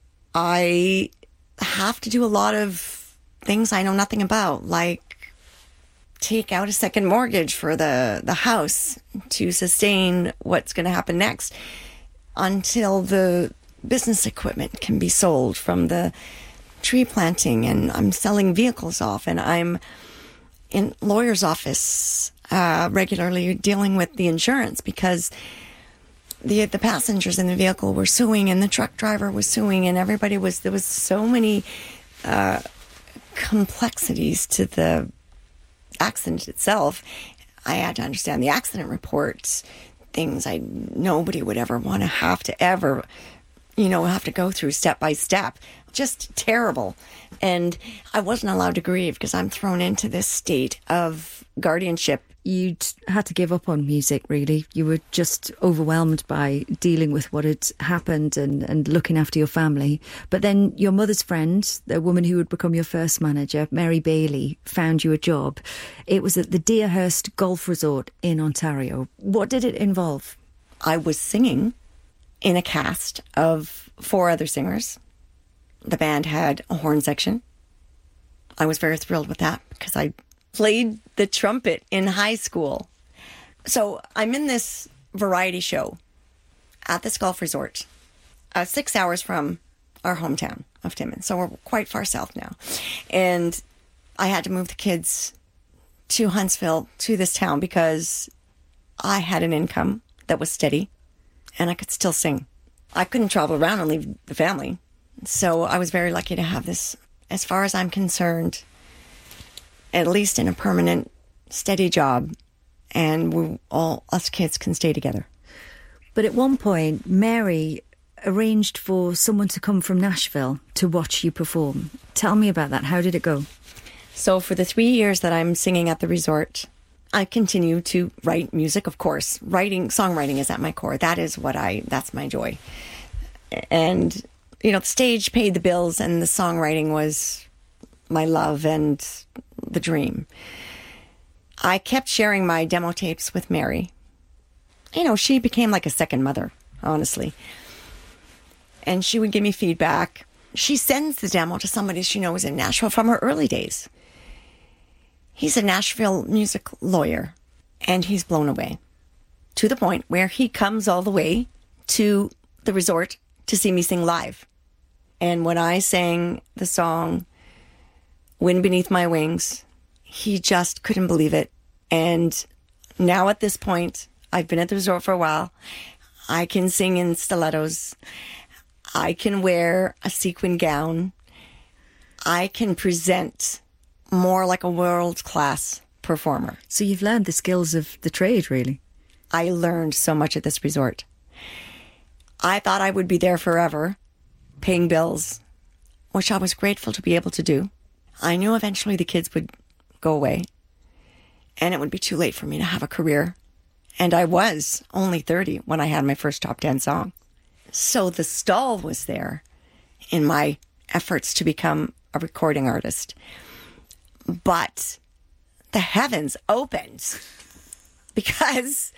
R: I have to do a lot of things I know nothing about, like take out a second mortgage for the, the house to sustain what's going to happen next until the business equipment can be sold from the tree planting, and I'm selling vehicles off, and I'm in lawyer's office uh, regularly dealing with the insurance because the the passengers in the vehicle were suing, and the truck driver was suing, and everybody was, there was so many uh, complexities to the accident itself. I had to understand the accident reports, things I nobody would ever want to have to ever, you know, have to go through step by step. Just terrible. And I wasn't allowed to grieve because I'm thrown into this state of guardianship.
W: You'd had to give up on music, really. You were just overwhelmed by dealing with what had happened and, and looking after your family. But then your mother's friend, the woman who would become your first manager, Mary Bailey, found you a job. It was at the Deerhurst Golf Resort in Ontario. What did it involve?
R: I was singing in a cast of four other singers. The band had a horn section. I was very thrilled with that because I played the trumpet in high school. So I'm in this variety show at this golf resort, uh, six hours from our hometown of Timmins. So we're quite far south now. And I had to move the kids to Huntsville, to this town, because I had an income that was steady and I could still sing. I couldn't travel around and leave the family. So I was very lucky to have this, as far as I'm concerned, at least in a permanent, steady job, and we all us kids can stay together.
W: But at one point, Mary arranged for someone to come from Nashville to watch you perform. Tell me about that. How did it go?
R: So for the three years that I'm singing at the resort, I continue to write music, of course. Writing, songwriting is at my core. That is what I, that's my joy. And, you know, the stage paid the bills and the songwriting was my love and the dream. I kept sharing my demo tapes with Mary. You know, she became like a second mother, honestly. And she would give me feedback. She sends the demo to somebody she knows in Nashville from her early days. He's a Nashville music lawyer, and he's blown away to the point where he comes all the way to the resort to see me sing live. And when I sang the song Wind Beneath My Wings, he just couldn't believe it. And now at this point, I've been at the resort for a while. I can sing in stilettos. I can wear a sequin gown. I can present more like a world-class performer.
W: So you've learned the skills of the trade, really.
R: I learned so much at this resort. I thought I would be there forever, paying bills, which I was grateful to be able to do. I knew eventually the kids would go away, and it would be too late for me to have a career. And I was only thirty when I had my first top ten song. So the stall was there in my efforts to become a recording artist. But the heavens opened because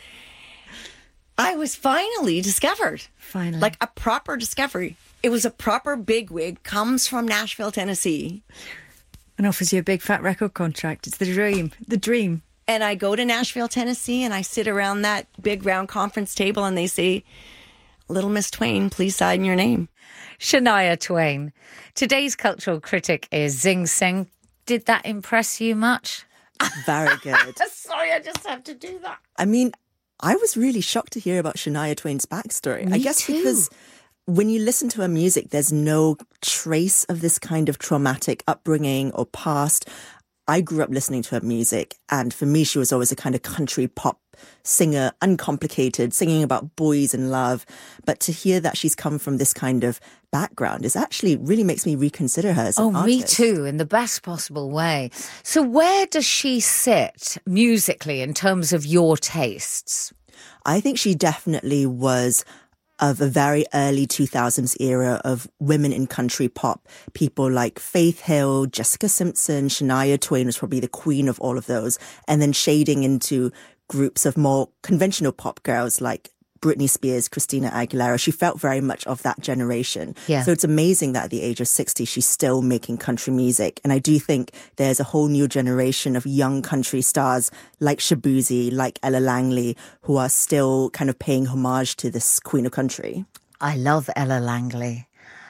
R: I was finally discovered.
W: Finally.
R: Like a proper discovery. It was a proper bigwig, comes from Nashville, Tennessee.
W: And offers you a big fat record contract. It's the dream. The dream.
R: And I go to Nashville, Tennessee, and I sit around that big round conference table and they say, Little Miss Twain, please sign your name.
Q: Shania Twain. Today's cultural critic is Sing Sing. Did that impress you much?
F: Very good.
Q: Sorry, I just had to do that.
F: I mean, I was really shocked to hear about Shania Twain's backstory.
Q: Me
F: I guess
Q: too.
F: because when you listen to her music, there's no trace of this kind of traumatic upbringing or past. I grew up listening to her music, and for me, she was always a kind of country pop singer, uncomplicated, singing about boys and love. But to hear that she's come from this kind of background is actually really makes me reconsider her as an
Q: oh,
F: artist.
Q: me too, in the best possible way. So where does she sit musically in terms of your tastes?
F: I think she definitely was of a very early two thousands era of women in country pop. People like Faith Hill, Jessica Simpson, Shania Twain was probably the queen of all of those. And then shading into groups of more conventional pop girls like Britney Spears, Christina Aguilera. She felt very much of that generation.
Q: Yeah.
F: So it's amazing that at the age of sixty, she's still making country music. And I do think there's a whole new generation of young country stars like Shabuzi, like Ella Langley, who are still kind of paying homage to this queen of country.
Q: I love Ella Langley.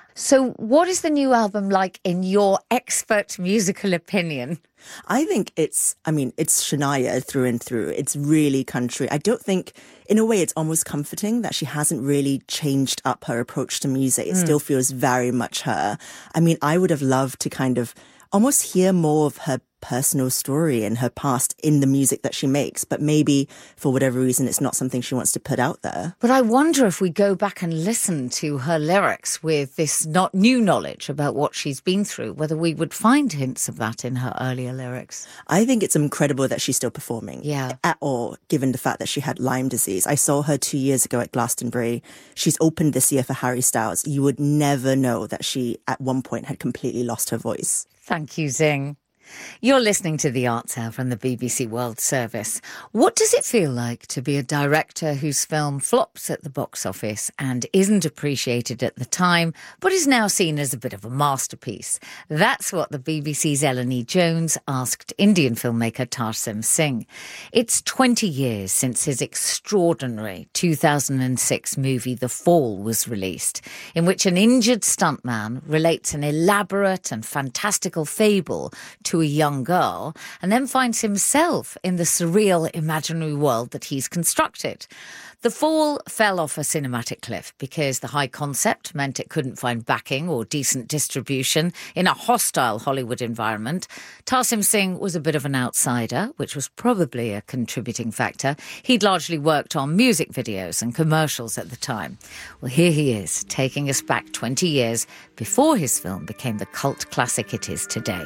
Q: So what is the new album like in your expert musical opinion?
F: I think it's, I mean, it's Shania through and through. It's really country. I don't think, in a way, it's almost comforting that she hasn't really changed up her approach to music. It
Q: Mm.
F: still feels very much her. I mean, I would have loved to kind of almost hear more of her personal story and her past in the music that she makes. But maybe for whatever reason, it's not something she wants to put out there.
Q: But I wonder if we go back and listen to her lyrics with this not new knowledge about what she's been through, whether we would find hints of that in her earlier lyrics.
F: I think it's incredible that she's still performing.
Q: Yeah.
F: At all, given the fact that she had Lyme disease. I saw her two years ago at Glastonbury. She's opened this year for Harry Styles. You would never know that she, at one point, had completely lost her voice.
Q: Thank you, Zing. You're listening to The Arts Hour from the B B C World Service. What does it feel like to be a director whose film flops at the box office and isn't appreciated at the time, but is now seen as a bit of a masterpiece? That's what the B B C's Eleni Jones asked Indian filmmaker Tarsim Singh. It's twenty years since his extraordinary two thousand six movie The Fall was released, in which an injured stuntman relates an elaborate and fantastical fable to a young girl and then finds himself in the surreal imaginary world that he's constructed. The Fall fell off a cinematic cliff because the high concept meant it couldn't find backing or decent distribution in a hostile Hollywood environment. Tarsim Singh was a bit of an outsider, which was probably a contributing factor. He'd largely worked on music videos and commercials at the time. Well, here he is, taking us back twenty years before his film became the cult classic it is today.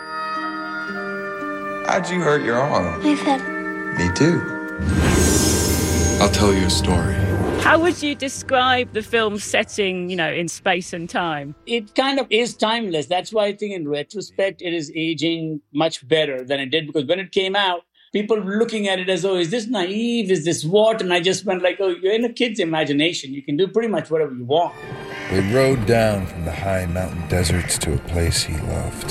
H: How'd you hurt your arm?
I: My head.
H: Me too. I'll tell you a story.
L: How would you describe the film's setting, you know, in space and time?
X: It kind of is timeless. That's why I think in retrospect, it is aging much better than it did. Because when it came out, people were looking at it as, oh, is this naive? Is this what? And I just went like, oh, you're in a kid's imagination. You can do pretty much whatever you want.
H: We rode down from the high mountain deserts to a place he loved.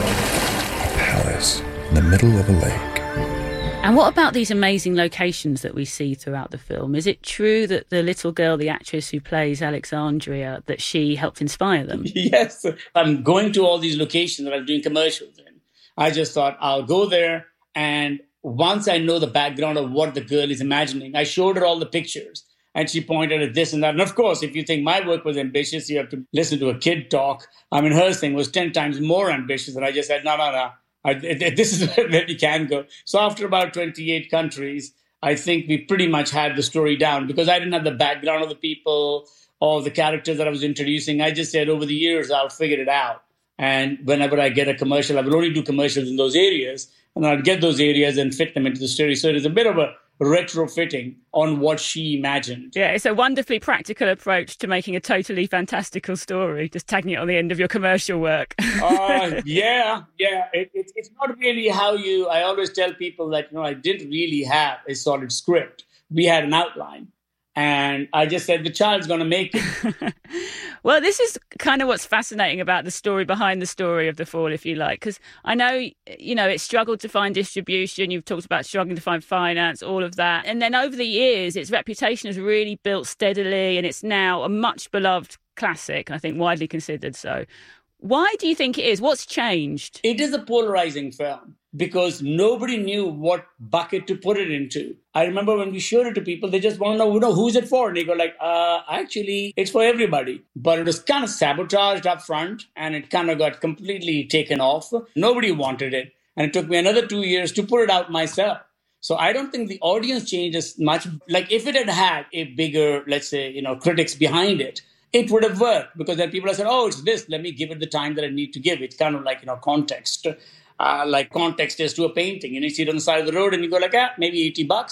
H: A palace in the middle of a lake.
L: And what about these amazing locations that we see throughout the film? Is it true that the little girl, the actress who plays Alexandria, that she helped inspire them?
X: Yes. I'm going to all these locations that I'm doing commercials in. I just thought I'll go there, and once I know the background of what the girl is imagining, I showed her all the pictures. And she pointed at this and that. And of course, if you think my work was ambitious, you have to listen to a kid talk. I mean, her thing was ten times more ambitious. And I just said, no, no, no. I, this is where we can go. So after about twenty-eight countries, I think we pretty much had the story down because I didn't have the background of the people or the characters that I was introducing. I just said over the years, I'll figure it out. And whenever I get a commercial, I will only do commercials in those areas. And I'll get those areas and fit them into the story. So it is a bit of a retrofitting on what she imagined.
L: Yeah, it's a wonderfully practical approach to making a totally fantastical story, just tagging it on the end of your commercial work.
X: uh, yeah, yeah. It, it, it's not really how you... I always tell people that, you know, I didn't really have a solid script. We had an outline. And I just said, the child's going to make it.
L: Well, this is kind of what's fascinating about the story behind the story of The Fall, if you like, because I know, you know, it struggled to find distribution. You've talked about struggling to find finance, all of that. And then over the years, its reputation has really built steadily, and it's now a much beloved classic, I think widely considered so. Why do you think it is? What's changed?
X: It is a polarizing film because nobody knew what bucket to put it into. I remember when we showed it to people, they just want to know, you know, who's it for? And they go like, uh, actually, it's for everybody. But it was kind of sabotaged up front and it kind of got completely taken off. Nobody wanted it. And it took me another two years to put it out myself. So I don't think the audience changed as much. Like if it had had a bigger, let's say, you know, critics behind it, it would have worked because then people have said, oh, it's this. Let me give it the time that I need to give. It's kind of like, you know, context. Uh, like context is to a painting. You know, you see it on the side of the road and you go like, ah, maybe eighty bucks.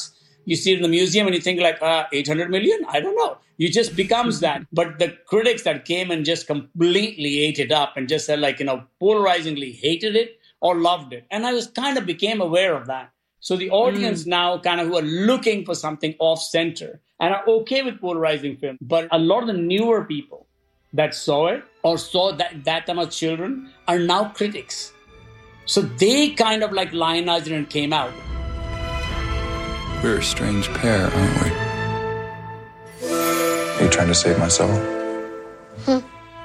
X: You see it in the museum and you think like, uh, eight hundred million? I don't know. You just becomes that. But the critics that came and just completely ate it up and just said like, you know, polarizingly hated it or loved it. And I was kind of became aware of that. So the audience mm. now kind of who are looking for something off center and are okay with polarizing film. But a lot of the newer people that saw it or saw that, that time as children are now critics. So they kind of like lionized it and came out.
H: We're a strange pair, aren't we? Are you trying to save my soul?
Q: Hmm.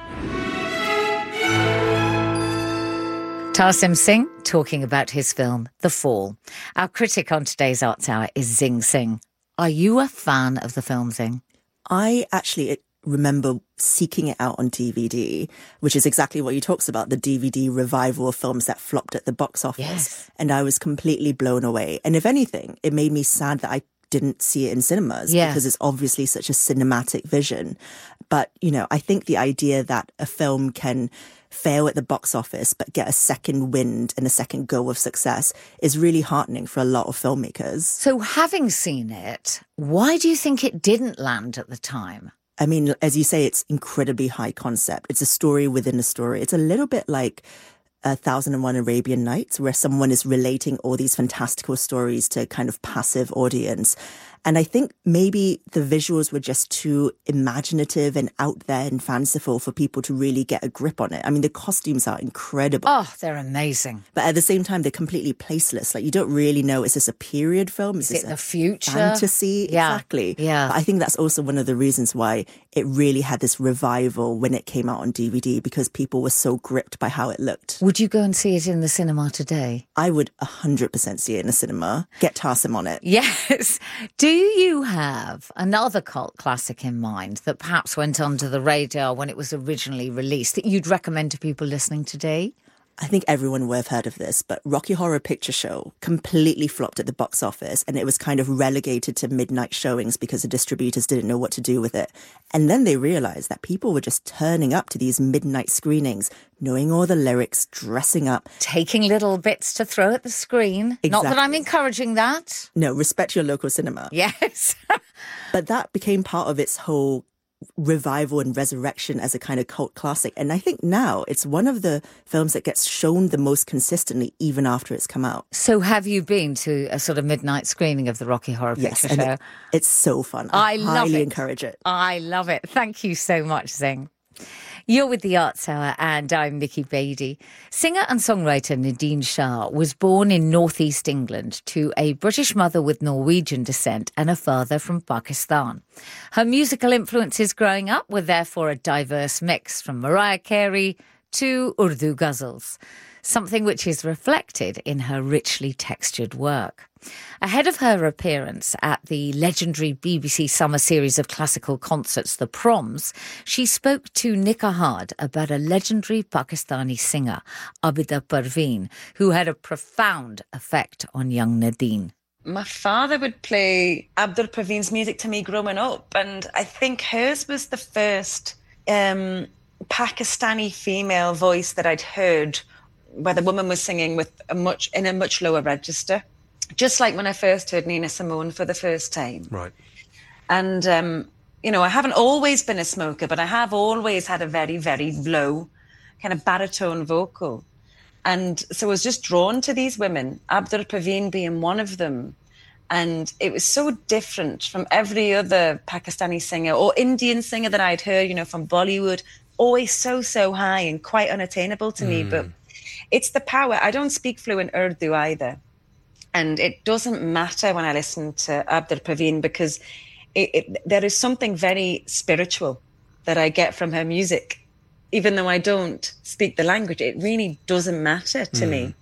Q: Tarsem Singh talking about his film, The Fall. Our critic on today's Arts Hour is Zing Singh. Are you a fan of the film, Zing?
F: I actually remember seeking it out on D V D, which is exactly what you talked about, the D V D revival of films that flopped at the box office.
Q: Yes.
F: And I was completely blown away. And if anything, it made me sad that I didn't see it in cinemas
Q: yeah.
F: because it's obviously such a cinematic vision. But, you know, I think the idea that a film can fail at the box office but get a second wind and a second go of success is really heartening for a lot of filmmakers.
Q: So having seen it, why do you think it didn't land at the time?
F: I mean, as you say, it's incredibly high concept. It's a story within a story. It's a little bit like A Thousand and One Arabian Nights, where someone is relating all these fantastical stories to a kind of passive audience. And I think maybe the visuals were just too imaginative and out there and fanciful for people to really get a grip on it. I mean, the costumes are incredible.
Q: Oh, they're amazing.
F: But at the same time, they're completely placeless. Like, you don't really know, is this a period film? Is,
Q: is
F: this
Q: it the future?
F: Fantasy?
Q: Yeah.
F: Exactly.
Q: Yeah.
F: But I think that's also one of the reasons why it really had this revival when it came out on D V D, because people were so gripped by how it looked.
Q: Would you go and see it in the cinema today?
F: I would one hundred percent see it in a cinema. Get Tarsem on it.
Q: Yes. Do you have another cult classic in mind that perhaps went under the radar when it was originally released that you'd recommend to people listening today?
F: I think everyone will have heard of this, but Rocky Horror Picture Show completely flopped at the box office, and it was kind of relegated to midnight showings because the distributors didn't know what to do with it. And then they realized that people were just turning up to these midnight screenings, knowing all the lyrics, dressing up.
Q: Taking little bits to throw at the screen.
F: Exactly.
Q: Not that I'm encouraging that.
F: No, respect your local cinema.
Q: Yes.
F: But that became part of its whole revival and resurrection as a kind of cult classic. And I think now it's one of the films that gets shown the most consistently even after it's come out.
Q: So have you been to a sort of midnight screening of the Rocky Horror
F: yes,
Q: Picture Show?
F: It, it's so fun. I,
Q: I love
F: highly
Q: it.
F: encourage it.
Q: I love it. Thank you so much, Zing. You're with the Arts Hour and I'm Mickey Beatty. Singer and songwriter Nadine Shah was born in northeast England to a British mother with Norwegian descent and a father from Pakistan. Her musical influences growing up were therefore a diverse mix, from Mariah Carey to Urdu ghazals, something which is reflected in her richly textured work. Ahead of her appearance at the legendary B B C summer series of classical concerts, The Proms, she spoke to Nick Ahad about a legendary Pakistani singer, Abida Parveen, who had a profound effect on young Nadine.
B: My father would play Abdul Parveen's music to me growing up, and I think hers was the first um, Pakistani female voice that I'd heard where the woman was singing with a much in a much lower register. Just like when I first heard Nina Simone for the first time.
J: Right.
B: And, um, you know, I haven't always been a smoker, but I have always had a very, very low kind of baritone vocal. And so I was just drawn to these women, Abdul Parveen being one of them. And it was so different from every other Pakistani singer or Indian singer that I'd heard, you know, from Bollywood, always so, so high and quite unattainable to mm. me. But it's the power. I don't speak fluent Urdu either. And it doesn't matter when I listen to Abdul Parveen because it, it, there is something very spiritual that I get from her music. Even though I don't speak the language, it really doesn't matter to mm. me.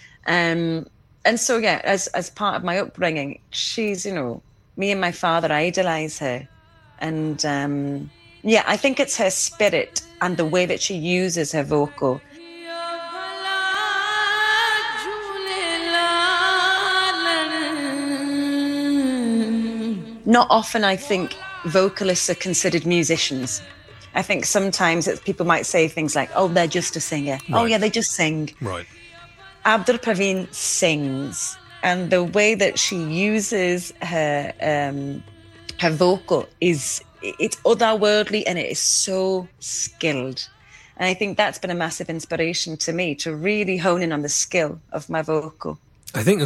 B: Um, and so, yeah, as, as part of my upbringing, she's, you know, me and my father idolize her. And um, yeah, I think it's her spirit and the way that she uses her vocal. Not often, I think, vocalists are considered musicians. I think sometimes it's, people might say things like, oh, they're just a singer. Right. Oh, yeah, they just sing.
J: Right.
B: Abdul Parveen sings. And the way that she uses her um, her vocal is, it's otherworldly and it is so skilled. And I think that's been a massive inspiration to me, to really hone in on the skill of my vocal.
E: I think